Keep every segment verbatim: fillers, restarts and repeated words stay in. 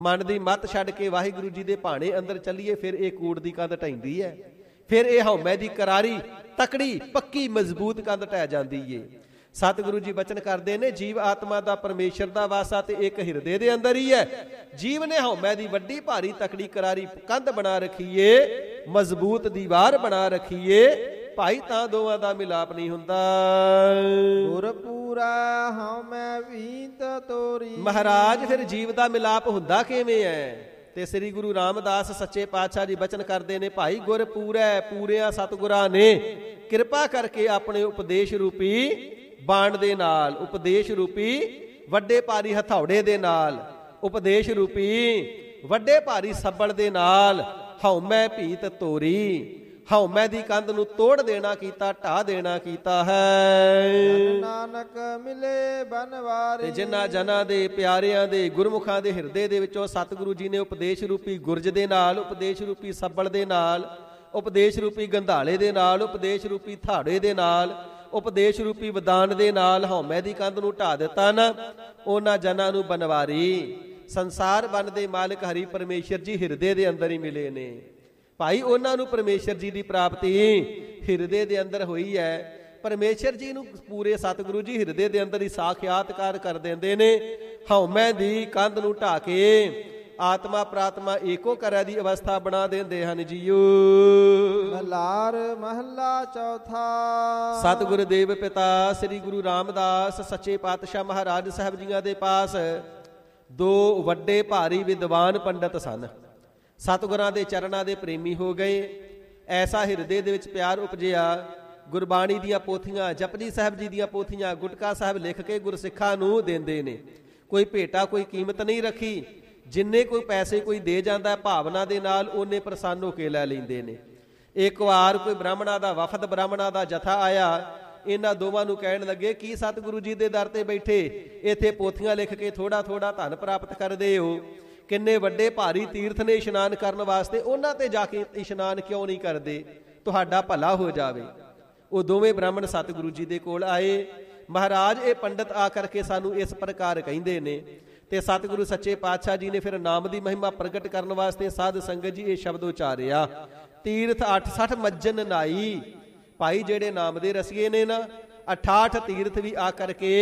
ਮਨ ਦੀ ਮੱਤ ਛੱਡ ਕੇ ਵਾਹਿਗੁਰੂ ਜੀ ਦੇ ਭਾਣੇ ਅੰਦਰ ਚੱਲੀਏ, ਫਿਰ ਇਹ ਕੂੜ ਦੀ ਕੰਧ ਢਹਿੰਦੀ ਹੈ, ਫਿਰ ਇਹ ਹਉਮੈ ਦੀ ਕਰਾਰੀ ਤਕੜੀ ਪੱਕੀ ਮਜ਼ਬੂਤ ਕੰਧ ਢਹਿ ਜਾਂਦੀ ਏ। ਸਤਿਗੁਰੂ ਜੀ ਬਚਨ ਕਰਦੇ ਨੇ, ਜੀਵ ਆਤਮਾ ਦਾ ਪਰਮੇਸ਼ਰ ਦਾ ਵਾਸਾ ਤੇ ਇੱਕ ਹਿਰਦੇ ਦੇ ਅੰਦਰ ਹੀ ਹੈ। ਜੀਵ ਨੇ ਹਉਮੈ ਦੀ ਵੱਡੀ ਭਾਰੀ ਤਕੜੀ ਕਰਾਰੀ ਕੰਧ ਬਣਾ ਰੱਖੀਏ, ਮਜ਼ਬੂਤ ਦੀਵਾਰ ਬਣਾ ਰੱਖੀਏ, ਭਾਈ ਤਾਂ ਦੋਵਾਂ ਦਾ ਮਿਲਾਪ ਨਹੀਂ ਹੁੰਦਾ। ਗੁਰ ਪੂਰਾ ਹਉਮੈ ਵੀਤ ਤੋਰੀ। ਮਹਾਰਾਜ ਫਿਰ ਜੀਵ ਦਾ ਮਿਲਾਪ ਹੁੰਦਾ ਕਿਵੇਂ ਹੈ? ਤੇ ਸ੍ਰੀ ਗੁਰੂ ਰਾਮਦਾਸ ਸੱਚੇ ਪਾਤਸ਼ਾਹ ਜੀ ਬਚਨ ਕਰਦੇ ਨੇ, ਭਾਈ ਗੁਰ ਪੂਰੈ ਪੂਰਿਆਂ ਸਤਿਗੁਰਾਂ ਨੇ ਕਿਰਪਾ ਕਰਕੇ ਆਪਣੇ ਉਪਦੇਸ਼ ਰੂਪੀ ਬਾਣ ਦੇ ਨਾਲ, ਉਪਦੇਸ਼ ਰੂਪੀ ਵੱਡੇ ਭਾਰੀ ਹਥੌੜੇ ਦੇ ਨਾਲ, ਉਪਦੇਸ਼ ਰੂਪੀ ਵੱਡੇ ਭਾਰੀ ਸੱਬਲ ਦੇ ਨਾਲ ਹਉਮੈ ਭੀਤ ਤੋਰੀ, ਹਉਮੈ ਦੀ ਕੰਧ ਨੂੰ ਤੋੜ ਦੇਣਾ ਕੀਤਾ, ਢਾਹ ਦੇਣਾ ਕੀਤਾ ਹੈ। ਨਾਨਕ ਮਿਲੇ ਬਨਵਾਰੀ। ਤੇ ਜਿਨ੍ਹਾਂ ਜਨਾਂ ਦੇ ਪਿਆਰਿਆਂ ਦੇ ਗੁਰਮੁਖਾਂ ਦੇ ਹਿਰਦੇ ਦੇ ਵਿੱਚੋਂ ਸਤਿਗੁਰੂ ਜੀ ਨੇ ਉਪਦੇਸ਼ ਰੂਪੀ ਗੁਰਜ ਦੇ ਨਾਲ, ਉਪਦੇਸ਼ ਰੂਪੀ ਸੱਬਲ ਦੇ ਨਾਲ, ਉਪਦੇਸ਼ ਰੂਪੀ ਗੰਧਾਲੇ ਦੇ ਨਾਲ, ਉਪਦੇਸ਼ ਰੂਪੀ ਥਾੜੇ ਦੇ ਨਾਲ, ਉਪਦੇਸ਼ ਰੂਪੀ ਵਿਦਾਨ ਦੇ ਨਾਲ ਹਉਮੈ ਦੀ ਕੰਧ ਨੂੰ ਢਾਹ ਦਿੱਤਾ ਨਾ, ਉਹਨਾਂ ਜਨਾਂ ਨੂੰ ਬਨਵਾਰੀ ਸੰਸਾਰ ਬਨ ਦੇ ਮਾਲਕ ਹਰੀ ਪਰਮੇਸ਼ਰ ਜੀ ਹਿਰਦੇ ਦੇ ਅੰਦਰ ਹੀ ਮਿਲੇ ਨੇ। ਭਾਈ ਉਹਨਾਂ ਨੂੰ ਪਰਮੇਸ਼ਰ ਜੀ ਦੀ ਪ੍ਰਾਪਤੀ ਹਿਰਦੇ ਦੇ ਅੰਦਰ ਹੋਈ ਹੈ। ਪਰਮੇਸ਼ਰ ਜੀ ਨੂੰ ਪੂਰੇ ਸਤਿਗੁਰੂ ਜੀ ਹਿਰਦੇ ਦੇ ਅੰਦਰ ਹੀ ਸਾਖਿਆਤਕਾਰ ਕਰ ਦਿੰਦੇ ਨੇ। ਹਉਮੈ ਦੀ ਕੰਧ ਨੂੰ ਢਾਹ ਕੇ ਆਤਮਾ ਪ੍ਰਾਤਮਾ ਏਕੋ ਕਰਿਆ ਦੀ ਅਵਸਥਾ ਬਣਾ ਦਿੰਦੇ ਹਨ ਜੀਓ। ਮਹਲਾਰ ਮਹੱਲਾ ਚੌਥਾ। ਸਤਿਗੁਰੂ ਦੇਵ ਪਿਤਾ ਸ੍ਰੀ ਗੁਰੂ ਰਾਮਦਾਸ ਸੱਚੇ ਪਾਤਸ਼ਾਹ ਮਹਾਰਾਜ ਸਾਹਿਬ ਜੀਆਂ ਦੇ ਪਾਸ ਦੋ ਵੱਡੇ ਭਾਰੀ ਵਿਦਵਾਨ ਪੰਡਤ ਸਨ। ਸਤਿਗੁਰਾਂ ਦੇ ਚਰਨਾਂ ਦੇ ਪ੍ਰੇਮੀ ਹੋ ਗਏ। ਐਸਾ ਹਿਰਦੇ ਦੇ ਵਿੱਚ ਪਿਆਰ ਉਪਜਿਆ, ਗੁਰਬਾਣੀ ਦੀਆਂ ਪੋਥੀਆਂ, ਜਪਜੀ ਸਾਹਿਬ ਜੀ ਦੀਆਂ ਪੋਥੀਆਂ, ਗੁਟਕਾ ਸਾਹਿਬ ਲਿਖ ਕੇ ਗੁਰਸਿੱਖਾਂ ਨੂੰ ਦਿੰਦੇ ਨੇ। ਕੋਈ ਭੇਟਾ ਕੋਈ ਕੀਮਤ ਨਹੀਂ ਰੱਖੀ, ਜਿੰਨੇ ਕੋਈ ਪੈਸੇ ਕੋਈ ਦੇ ਜਾਂਦਾ ਭਾਵਨਾ ਦੇ ਨਾਲ ਉਹਨੇ ਪ੍ਰਸੰਨ ਹੋ ਕੇ ਲੈ ਲੈਂਦੇ ਨੇ। ਇੱਕ ਵਾਰ ਕੋਈ ਬ੍ਰਾਹਮਣਾਂ ਦਾ ਵਫਦ, ਬ੍ਰਾਹਮਣਾਂ ਦਾ ਜਥਾ ਆਇਆ। ਇਹਨਾਂ ਦੋਵਾਂ ਨੂੰ ਕਹਿਣ ਲੱਗੇ, ਕੀ ਸਤਿਗੁਰੂ ਜੀ ਦੇ ਦਰ ਤੇ ਬੈਠੇ ਇੱਥੇ ਪੋਥੀਆਂ ਲਿਖ ਕੇ ਥੋੜਾ ਥੋੜਾ ਧਨ ਪ੍ਰਾਪਤ ਕਰਦੇ ਹੋ? ਕਿੰਨੇ ਵੱਡੇ ਭਾਰੀ ਤੀਰਥ ਨੇ ਇਸ਼ਨਾਨ ਕਰਨ ਵਾਸਤੇ, ਉਹਨਾਂ ਤੇ ਜਾ ਕੇ ਇਸ਼ਨਾਨ ਕਿਉਂ ਨਹੀਂ ਕਰਦੇ? ਤੁਹਾਡਾ ਭਲਾ ਹੋ ਜਾਵੇ। ਉਹ ਦੋਵੇਂ ਬ੍ਰਾਹਮਣ ਸਤਿਗੁਰੂ ਜੀ ਦੇ ਕੋਲ ਆਏ। ਮਹਾਰਾਜ ਇਹ ਪੰਡਤ ਆ ਕਰਕੇ ਸਾਨੂੰ ਇਸ ਪ੍ਰਕਾਰ ਕਹਿੰਦੇ ਨੇ। ਤੇ ਸਤਿਗੁਰੂ ਸੱਚੇ ਪਾਤਸ਼ਾਹ ਜੀ ਨੇ ਫਿਰ ਨਾਮ ਦੀ ਮਹਿਮਾ ਪ੍ਰਗਟ ਕਰਨ ਵਾਸਤੇ ਸਾਧ ਸੰਗਤ ਜੀ ਇਹ ਸ਼ਬਦ ਉਚਾਰਿਆ, ਤੀਰਥ ਅੱਠ ਸੱਠ ਮੱਜਨ ਨਾਈ। ਭਾਈ ਜਿਹੜੇ ਨਾਮ ਦੇ ਰਸੀਏ ਨੇ ਨਾ, ਅਠਾਹਠ ਤੀਰਥ ਵੀ ਆ ਕਰਕੇ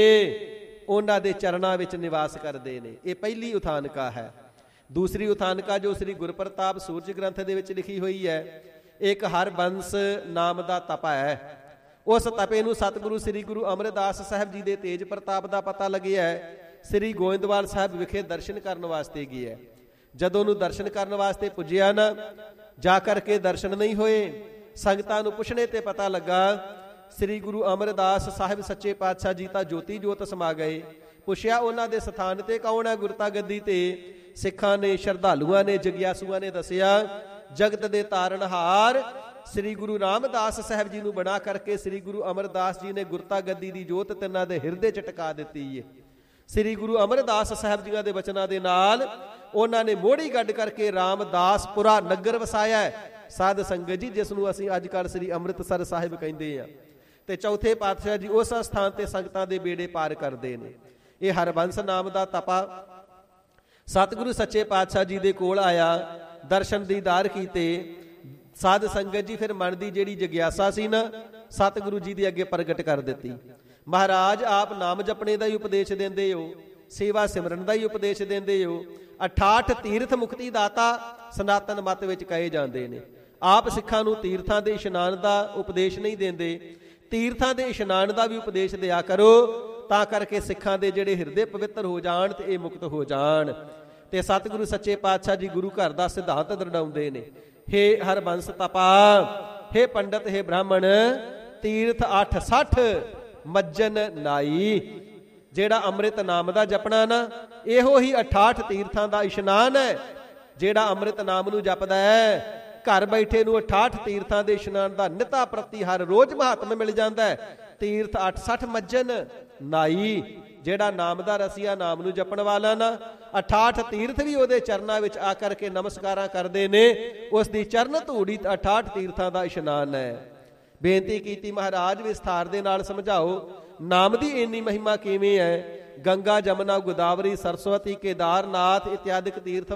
ਉਹਨਾਂ ਦੇ ਚਰਨਾਂ ਵਿੱਚ ਨਿਵਾਸ ਕਰਦੇ ਨੇ। ਇਹ ਪਹਿਲੀ ਉਥਾਨਕਾ ਹੈ। ਦੂਸਰੀ ਉਥਾਨਕਾ ਜੋ ਸ੍ਰੀ ਗੁਰਪ੍ਰਤਾਪ ਸੂਰਜ ਗ੍ਰੰਥ ਦੇ ਵਿੱਚ ਲਿਖੀ ਹੋਈ ਹੈ, ਇੱਕ ਹਰਬੰਸ ਨਾਮ ਦਾ ਤਪ ਹੈ। ਉਸ ਤਪੇ ਨੂੰ ਸਤਿਗੁਰੂ ਸ੍ਰੀ ਗੁਰੂ ਅਮਰਦਾਸ ਸਾਹਿਬ ਜੀ ਦੇ ਤੇਜ ਪ੍ਰਤਾਪ ਦਾ ਪਤਾ ਲੱਗਿਆ ਹੈ। ਸ੍ਰੀ ਗੋਇੰਦਵਾਲ ਸਾਹਿਬ ਵਿਖੇ ਦਰਸ਼ਨ ਕਰਨ ਵਾਸਤੇ ਗਿਆ। ਜਦੋਂ ਉਹਨੂੰ ਦਰਸ਼ਨ ਕਰਨ ਵਾਸਤੇ ਪੁੱਜਿਆ ਨਾ, ਜਾ ਕਰਕੇ ਦਰਸ਼ਨ ਨਹੀਂ ਹੋਏ। ਸੰਗਤਾਂ ਨੂੰ ਪੁੱਛਣੇ ਤੇ ਪਤਾ ਲੱਗਾ ਸ੍ਰੀ ਗੁਰੂ ਅਮਰਦਾਸ ਸਾਹਿਬ ਸੱਚੇ ਪਾਤਸ਼ਾਹ ਜੀ ਤਾਂ ਜੋਤੀ ਜੋਤ ਸਮਾ ਗਏ। ਪੁੱਛਿਆ ਉਹਨਾਂ ਦੇ ਸਥਾਨ ਤੇ ਕੌਣ ਹੈ ਗੁਰਤਾ ਗੱਦੀ ਤੇ? ਸਿੱਖਾਂ ਨੇ, ਸ਼ਰਧਾਲੂਆਂ ਨੇ, ਜਗਿਆਸੂਆਂ ਨੇ ਦੱਸਿਆ, ਜਗਤ ਦੇ ਤਾਰਨਹਾਰ ਸ੍ਰੀ ਗੁਰੂ ਰਾਮਦਾਸ ਸਾਹਿਬ ਜੀ ਨੂੰ ਬਣਾ ਕਰਕੇ ਸ੍ਰੀ ਗੁਰੂ ਅਮਰਦਾਸ ਜੀ ਨੇ ਗੁਰਤਾ ਗੱਦੀ ਦੀ ਜੋਤ ਤਿੰਨਾਂ ਦੇ ਹਿਰਦੇ 'ਚ ਟਿਕਾ ਦਿੱਤੀ ਹੈ। ਸ੍ਰੀ ਗੁਰੂ ਅਮਰਦਾਸ ਸਾਹਿਬ ਜੀਆਂ ਦੇ ਬਚਨਾਂ ਦੇ ਨਾਲ ਉਹਨਾਂ ਨੇ ਮੋੜੀ ਗੱਡ ਕਰਕੇ ਰਾਮਦਾਸਪੁਰਾ ਨਗਰ ਵਸਾਇਆ ਹੈ। ਸਾਧ ਸੰਗਤ ਜੀ, ਜਿਸ ਨੂੰ ਅਸੀਂ ਅੱਜ ਕੱਲ੍ਹ ਸ੍ਰੀ ਅੰਮ੍ਰਿਤਸਰ ਸਾਹਿਬ ਕਹਿੰਦੇ ਆ। ਤੇ ਚੌਥੇ ਪਾਤਸ਼ਾਹ ਜੀ ਉਸ ਸਥਾਨ ਤੇ ਸੰਗਤਾਂ ਦੇ ਬੇੜੇ ਪਾਰ ਕਰਦੇ ਨੇ। ਇਹ ਹਰਬੰਸ ਨਾਮ ਦਾ ਤਪਾ ਸਤਿਗੁਰੂ ਸੱਚੇ ਪਾਤਸ਼ਾਹ ਜੀ ਦੇ ਕੋਲ ਆਇਆ, ਦਰਸ਼ਨ ਦੀਦਾਰ ਕੀਤੇ। ਸਾਧ ਸੰਗਤ ਜੀ ਫਿਰ ਮਨ ਦੀ ਜਿਹੜੀ ਜਗਿਆਸਾ ਸੀ ਨਾ, ਸਤਿਗੁਰੂ ਜੀ ਦੇ ਅੱਗੇ ਪ੍ਰਗਟ ਕਰ ਦਿੱਤੀ। ਮਹਾਰਾਜ ਆਪ ਨਾਮ ਜਪਣੇ ਦਾ ਹੀ ਉਪਦੇਸ਼ ਦਿੰਦੇ ਹੋ, ਸੇਵਾ ਸਿਮਰਨ ਦਾ ਹੀ ਉਪਦੇਸ਼ ਦਿੰਦੇ ਹੋ। ਅਠਾਹਠ ਤੀਰਥ ਮੁਕਤੀ ਦਾਤਾ ਸਨਾਤਨ ਮਤ ਵਿੱਚ ਕਹੇ ਜਾਂਦੇ ਨੇ। ਆਪ ਸਿੱਖਾਂ ਨੂੰ ਤੀਰਥਾਂ ਦੇ ਇਸ਼ਨਾਨ ਦਾ ਉਪਦੇਸ਼ ਨਹੀਂ ਦਿੰਦੇ, ਤੀਰਥਾਂ ਦੇ ਇਸ਼ਨਾਨ ਦਾ ਵੀ ਉਪਦੇਸ਼ ਦਿਆ ਕਰੋ, ਤਾਂ ਕਰਕੇ ਸਿੱਖਾਂ ਦੇ ਜਿਹੜੇ ਹਿਰਦੇ ਪਵਿੱਤਰ ਹੋ ਜਾਣ ਤੇ ਇਹ ਮੁਕਤ ਹੋ ਜਾਣ। ਤੇ ਸਤਿਗੁਰੂ ਸੱਚੇ ਪਾਤਸ਼ਾਹ ਜੀ ਗੁਰੂ ਘਰ ਦਾ ਸਿਧਾਂਤ ਦਰੜਾਉਂਦੇ ਨੇ। ਹੇ ਹਰਬੰਸ ਤਪਾ, ਹੇ ਪੰਡਤ, ਹੇ ਬ੍ਰਾਹਮਣ, ਤੀਰਥ ਅੱਠ ਸੱਠ ਮੱਜਨ ਨਾਈ। ਜਿਹੜਾ ਅੰਮ੍ਰਿਤ ਨਾਮ ਦਾ ਜਪਣਾ ਨਾ, ਇਹੋ ਹੀ ਅਠਾਹਠ ਤੀਰਥਾਂ ਦਾ ਇਸ਼ਨਾਨ ਹੈ। ਜਿਹੜਾ ਅੰਮ੍ਰਿਤ ਨਾਮ ਨੂੰ ਜਪਦਾ ਹੈ, ਘਰ ਬੈਠੇ ਨੂੰ ਅਠਾਹਠ ਤੀਰਥਾਂ ਦੇ ਇਸ਼ਨਾਨ ਦਾ ਨਿਤਾ ਪ੍ਰਤੀ ਹਰ ਰੋਜ਼ ਮਹਾਤਮ ਮਿਲ ਜਾਂਦਾ ਹੈ। ਤੀਰਥ ਅੱਠ ਸੱਠ ਮੱਜਨ ਨਾਈ। ਜਿਹੜਾ ਨਾਮ ਦਾ ਰਸੀਆ, ਨਾਮ ਨੂੰ ਜਪਣ ਵਾਲਾ ਨਾ, ਅਠਾਹਠ ਤੀਰਥ ਵੀ ਉਹਦੇ ਚਰਨਾਂ ਵਿੱਚ ਆ ਕਰਕੇ ਨਮਸਕਾਰਾਂ ਕਰਦੇ ਨੇ। ਉਸ ਦੀ ਚਰਨ ਧੂੜੀ ਅਠਾਹਠ ਤੀਰਥਾਂ ਦਾ ਇਸ਼ਨਾਨ ਹੈ। ਬੇਨਤੀ ਕੀਤੀ, ਮਹਾਰਾਜ ਵਿਸਥਾਰ ਦੇ ਨਾਲ ਸਮਝਾਓ, ਨਾਮ ਦੀ ਇੰਨੀ ਮਹਿਮਾ ਕਿਵੇਂ ਹੈ? ਗੰਗਾ, ਜਮਨਾ, ਗੋਦਾਵਰੀ, ਸਰਸਵਤੀ, ਕੇਦਾਰਨਾਥ ਇਤਿਆਦਿਕ ਤੀਰਥ